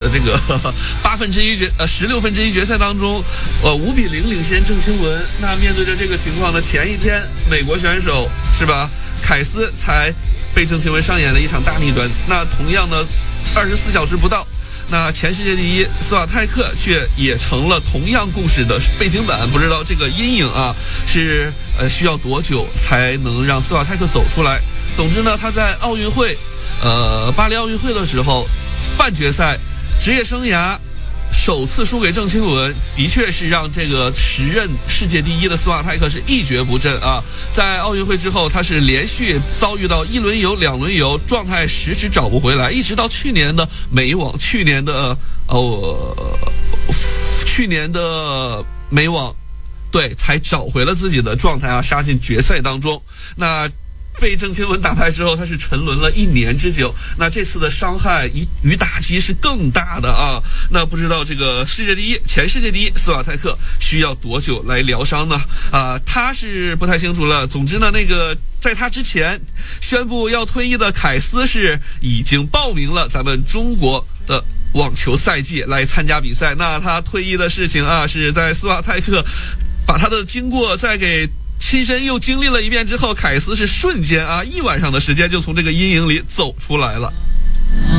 这个16分之一决赛当中，5-0领先郑钦文。那面对着这个情况呢，前一天美国选手是吧，凯斯才被郑钦文上演了一场大逆转。那同样呢，24小时不到，那前世界第一斯瓦泰克却也成了同样故事的背景板。不知道这个阴影啊是需要多久才能让斯瓦泰克走出来。总之呢，他在奥运会巴黎奥运会的时候，半决赛职业生涯首次输给郑钦文，的确是让这个时任世界第一的斯瓦泰克是一蹶不振啊。在奥运会之后，他是连续遭遇到1轮游、2轮游，状态迟迟找不回来，一直到去年的美网，去年的美网，对，才找回了自己的状态啊，杀进决赛当中。那被郑钦文打败之后，他是沉沦了1年之久。那这次的伤害与打击是更大的啊。那不知道这个前世界第一斯瓦泰克需要多久来疗伤呢？他是不太清楚了。总之呢，那个在他之前宣布要退役的凯斯是已经报名了咱们中国的网球赛季来参加比赛。那他退役的事情啊，是在斯瓦泰克把他的经过再给亲身又经历了一遍之后，凯斯是瞬间啊1晚上的时间就从这个阴影里走出来了。